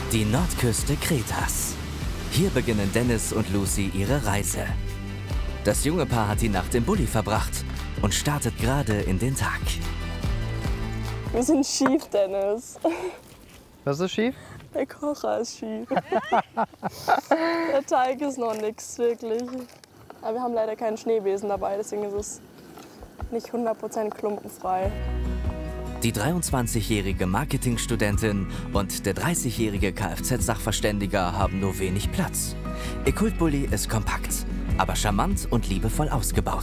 Die Nordküste Kretas. Hier beginnen Dennis und Lucy ihre Reise. Das junge Paar hat die Nacht im Bulli verbracht und startet gerade in den Tag. Wir sind schief, Dennis. Was ist schief? Der Kocher ist schief. Der Teig ist noch nichts, wirklich. Aber wir haben leider keinen Schneebesen dabei, deswegen ist es nicht 100% klumpenfrei. Die 23-jährige Marketingstudentin und der 30-jährige Kfz-Sachverständiger haben nur wenig Platz. Ihr Kultbully ist kompakt, aber charmant und liebevoll ausgebaut.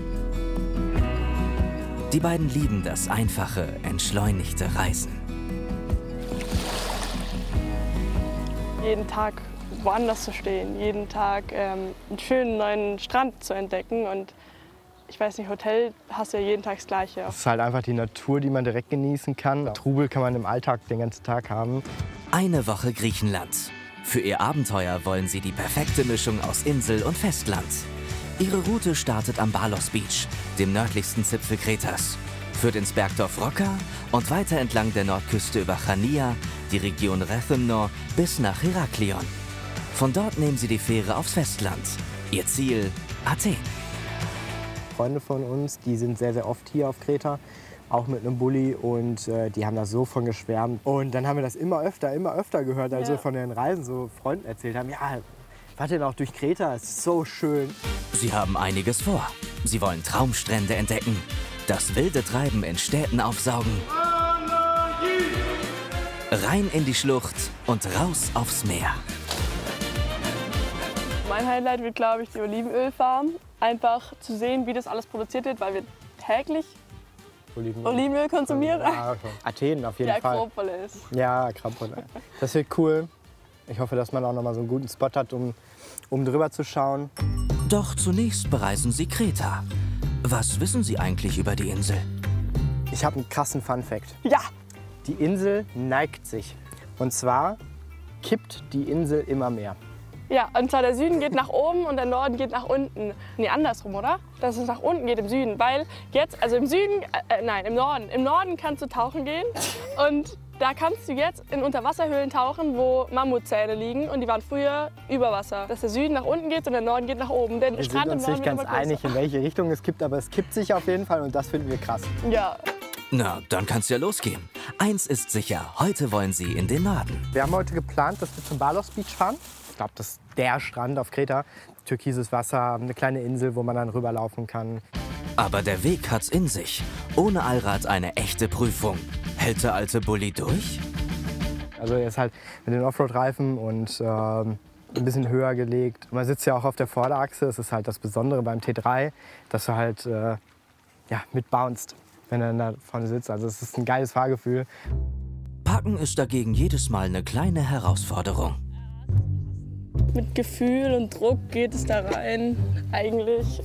Die beiden lieben das einfache, entschleunigte Reisen. Jeden Tag woanders zu stehen, jeden Tag einen schönen neuen Strand zu entdecken. Und ich weiß nicht, Hotel hast ja jeden Tag das Gleiche. Es ist halt einfach die Natur, die man direkt genießen kann. Trubel kann man im Alltag den ganzen Tag haben. Eine Woche Griechenland. Für ihr Abenteuer wollen sie die perfekte Mischung aus Insel und Festland. Ihre Route startet am Balos Beach, dem nördlichsten Zipfel Kretas, führt ins Bergdorf Rocca und weiter entlang der Nordküste über Chania, die Region Rethymno bis nach Heraklion. Von dort nehmen sie die Fähre aufs Festland. Ihr Ziel Athen. Freunde von uns, die sind sehr, sehr oft hier auf Kreta, auch mit einem Bulli, und die haben da so von geschwärmt. Und dann haben wir das immer öfter gehört, als wir von den Reisen so Freunden erzählt haben. Ja, wart ihr noch durch Kreta? Es ist so schön. Sie haben einiges vor. Sie wollen Traumstrände entdecken, das wilde Treiben in Städten aufsaugen, rein in die Schlucht und raus aufs Meer. Mein Highlight wird, glaube ich, die Olivenölfarm. Einfach zu sehen, wie das alles produziert wird, weil wir täglich Olivenöl konsumieren. Ja, Athen auf jeden Die Fall. Akropolis. Ja, Akropolis. Das wird cool. Ich hoffe, dass man auch noch mal so einen guten Spot hat, um drüber zu schauen. Doch zunächst bereisen sie Kreta. Was wissen Sie eigentlich über die Insel? Ich habe einen krassen Fun-Fact. Ja! Die Insel neigt sich. Und zwar kippt die Insel immer mehr. Ja, und zwar der Süden geht nach oben und der Norden geht nach unten. Nee, andersrum, oder? Dass es nach unten geht im Süden. Weil jetzt, also im Süden, nein, im Norden. Im Norden kannst du tauchen gehen und da kannst du jetzt in Unterwasserhöhlen tauchen, wo Mammutzähne liegen und die waren früher über Wasser. Dass der Süden nach unten geht und der Norden geht nach oben. Der Wir Strand sind uns im nicht Norden ganz wird aber einig, in welche Richtung es kippt, aber es kippt sich auf jeden Fall und das finden wir krass. größer. Ja. Na, dann kann's ja losgehen. Eins ist sicher, heute wollen Sie in den Norden. Wir haben heute geplant, dass wir zum Balos Beach fahren. Ich glaube, das ist der Strand auf Kreta. Türkises Wasser, eine kleine Insel, wo man dann rüberlaufen kann. Aber der Weg hat's in sich. Ohne Allrad eine echte Prüfung. Hält der alte Bulli durch? Also er ist halt mit den Offroad-Reifen und ein bisschen höher gelegt. Man sitzt ja auch auf der Vorderachse. Das ist halt das Besondere beim T3, dass du halt mitbounced, wenn er da vorne sitzt. Also es ist ein geiles Fahrgefühl. Parken ist dagegen jedes Mal eine kleine Herausforderung. Mit Gefühl und Druck geht es da rein, eigentlich.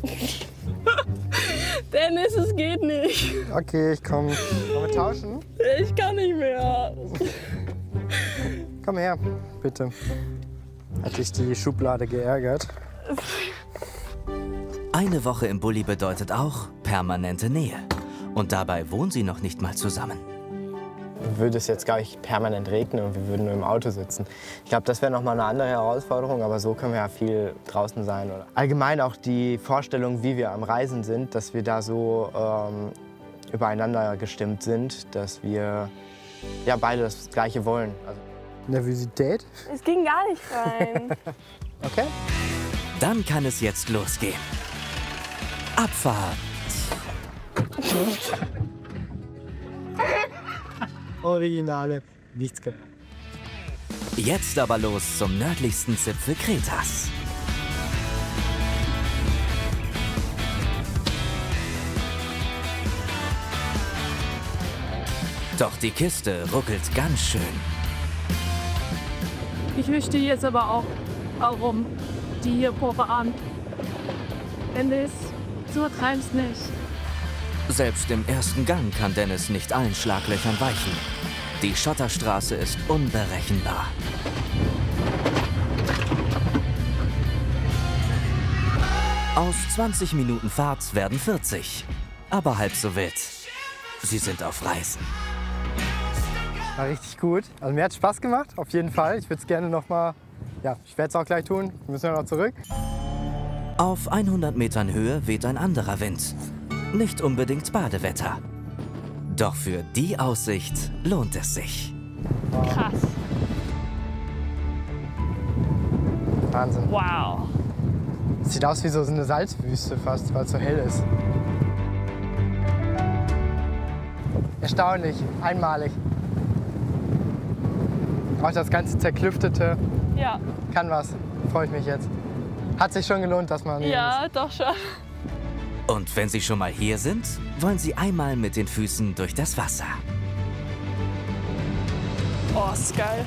Dennis, es geht nicht. Okay, ich komme. Wollen wir tauschen? Ich kann nicht mehr. Komm her, bitte. Hat dich die Schublade geärgert? Eine Woche im Bulli bedeutet auch permanente Nähe. Und dabei wohnen sie noch nicht mal zusammen. Würde es jetzt gar nicht permanent regnen und wir würden nur im Auto sitzen. Ich glaube, das wäre noch mal eine andere Herausforderung, aber so können wir ja viel draußen sein. Oder allgemein auch die Vorstellung, wie wir am Reisen sind, dass wir da so übereinander gestimmt sind, dass wir ja beide das Gleiche wollen. Also Nervosität? Es ging gar nicht rein. Okay. Dann kann es jetzt losgehen. Abfahrt. Originale. Nichts kaputt. Jetzt aber los zum nördlichsten Zipfel Kretas. Doch die Kiste ruckelt ganz schön. Ich möchte jetzt aber auch warum die hier voran. Dennis, so treib's nicht. Selbst im ersten Gang kann Dennis nicht allen Schlaglöchern weichen. Die Schotterstraße ist unberechenbar. Aus 20 Minuten Fahrt werden 40. Aber halb so wild. Sie sind auf Reisen. War richtig gut. Also mir hat Spaß gemacht, auf jeden Fall. Ich würde es gerne noch mal, ja, ich werde es auch gleich tun. Wir müssen ja noch zurück. Auf 100 Metern Höhe weht ein anderer Wind. Nicht unbedingt Badewetter. Doch für die Aussicht lohnt es sich. Krass. Wahnsinn. Wow. Sieht aus wie so eine Salzwüste fast, weil es so hell ist. Erstaunlich, einmalig. Auch das ganze Zerklüftete Ja. kann was. Freue ich mich jetzt. Hat sich schon gelohnt, dass man hier Ja, doch schon. Und wenn Sie schon mal hier sind, wollen Sie einmal mit den Füßen durch das Wasser. Oh, ist geil.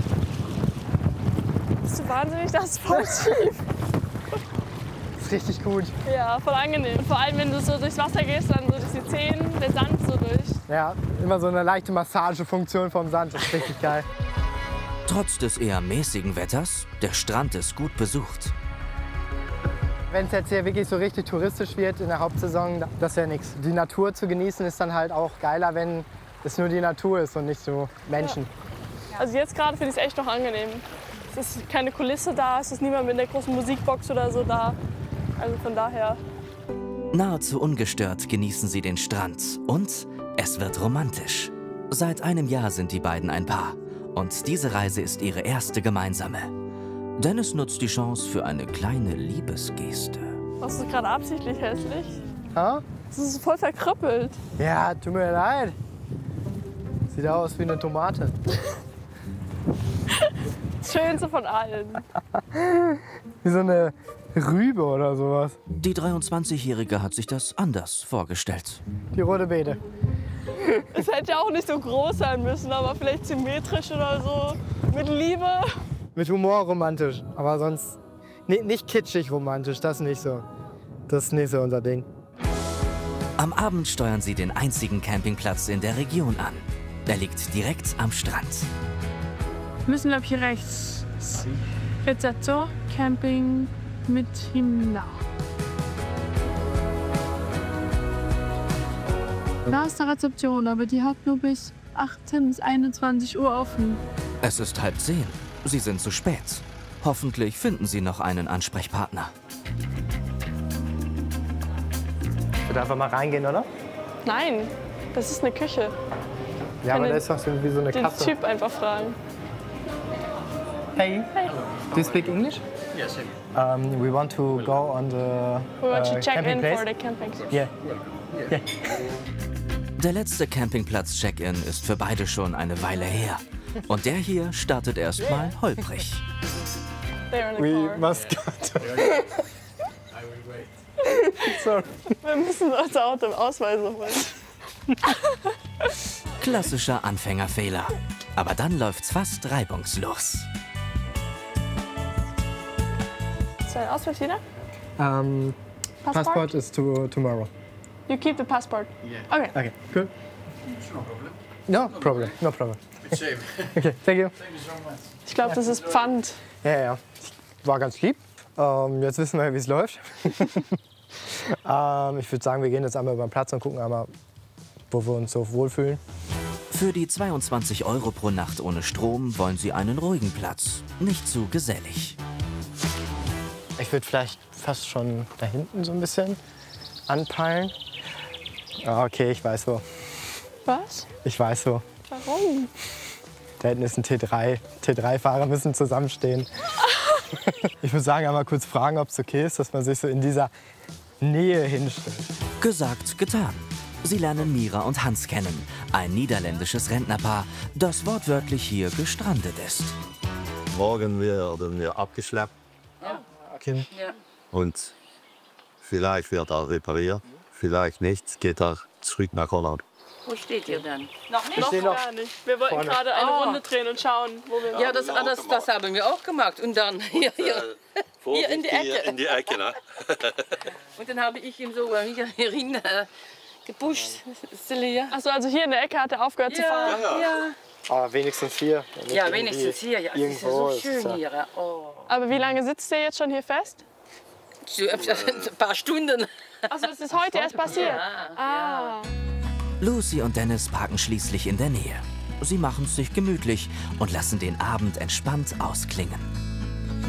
Bist du wahnsinnig? Das ist voll schief. ist. Richtig gut. Ja, voll angenehm. Vor allem, wenn du so durchs Wasser gehst, dann so durch die Zehen, der Sand so durch. Ja, immer so eine leichte Massagefunktion vom Sand. Das ist richtig geil. Trotz des eher mäßigen Wetters, der Strand ist gut besucht. Wenn es jetzt hier wirklich so richtig touristisch wird in der Hauptsaison, das ist ja nichts. Die Natur zu genießen ist dann halt auch geiler, wenn es nur die Natur ist und nicht so Menschen. Also jetzt gerade finde ich es echt noch angenehm. Es ist keine Kulisse da, es ist niemand mit der großen Musikbox oder so da. Also von daher. Nahezu ungestört genießen Sie den Strand und es wird romantisch. Seit einem Jahr sind die beiden ein Paar und diese Reise ist ihre erste gemeinsame. Dennis nutzt die Chance für eine kleine Liebesgeste. Machst du gerade absichtlich hässlich? Ha? Das ist voll verkrüppelt. Ja, tut mir leid. Sieht aus wie eine Tomate. Das Schönste von allen. Wie so eine Rübe oder sowas. Die 23-Jährige hat sich das anders vorgestellt. Die rote Beete. Es hätte ja auch nicht so groß sein müssen, aber vielleicht symmetrisch oder so. Mit Liebe. Mit Humor romantisch, aber sonst nicht kitschig romantisch, das nicht so. Das ist nicht so unser Ding. Am Abend steuern sie den einzigen Campingplatz in der Region an. Er liegt direkt am Strand. Wir müssen, glaube ich, hier rechts. Rezeptor, Camping mit Himna. Da ist eine Rezeption, aber die hat nur bis 18 bis 21 Uhr offen. Es ist 9:30. Sie sind zu spät. Hoffentlich finden Sie noch einen Ansprechpartner. Ich würde einfach mal reingehen, oder? Nein, das ist eine Küche. Ja, aber den- da ist doch so wie so eine Den Kasse. Typ einfach fragen. Hey, do you speak English? Yes. We want to go on the We want to check camping in place. for the camping. Yeah. Yeah. Der letzte Campingplatz-Check-In ist für beide schon eine Weile her. Und der hier startet erstmal holprig. They're in the We car. must go to... Sorry. Wir müssen unser Auto im Ausweis holen. Klassischer Anfängerfehler. Aber dann läuft's fast reibungslos. Ist dein Ausweis wieder? Passport is tomorrow. You keep the passport. Yeah. Okay. Okay, cool. No problem. No problem. It's safe. Okay, thank you. Thank you so much. Ich glaube, das ist Pfand. Ja. War ganz lieb. Jetzt wissen wir, wie es läuft. Ich würde sagen, wir gehen jetzt einmal über den Platz und gucken einmal, wo wir uns so wohlfühlen. Für die 22 € pro Nacht ohne Strom wollen sie einen ruhigen Platz. Nicht zu gesellig. Ich würde vielleicht fast schon da hinten so ein bisschen anpeilen. Ah, okay, ich weiß wo. Was? Ich weiß wo. Warum? Da hinten ist ein T3. T3-Fahrer müssen zusammenstehen. Ich würde sagen, einmal kurz fragen, ob es okay ist, dass man sich so in dieser Nähe hinstellt. Gesagt, getan. Sie lernen Mira und Hans kennen, ein niederländisches Rentnerpaar, das wortwörtlich hier gestrandet ist. Morgen werden wir abgeschleppt Okay. und vielleicht wird er repariert, vielleicht nicht, geht er zurück nach Holland. Wo steht ihr dann? Noch stehe noch gar nicht. Wir wollten vorne. gerade eine Oh. Runde drehen und schauen, wo wir Ja, das haben wir auch gemacht. Und dann hier in die Ecke. In die Ecke, ne? Und dann habe ich ihn so hierin gepusht. Achso, also hier in der Ecke hat er aufgehört zu fahren. Ja, Aber wenigstens hier. Nicht ja, irgendwie wenigstens hier. Ja, es ist ja irgendwo so ist schön ja- hier. Oh. Aber wie lange sitzt der jetzt schon hier fest? So, ein paar Stunden. Achso, das ist heute erst passiert. Ja, Ah. Lucy und Dennis parken schließlich in der Nähe. Sie machen es sich gemütlich und lassen den Abend entspannt ausklingen.